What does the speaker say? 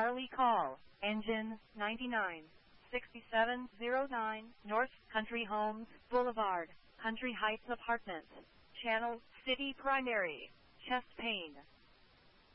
Charlie call, engine 99, 6709, North Country Homes Boulevard, Country Heights Apartments, Channel City Primary, chest pain.